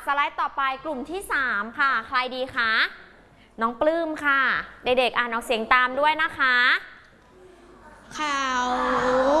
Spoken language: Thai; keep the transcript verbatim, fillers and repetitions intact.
สไลด์ต่อไปกลุ่มที่สามค่ะใครดีคะน้องปลื้มค่ะเด็กๆอ่านออกเสียงตามด้วยนะคะเขา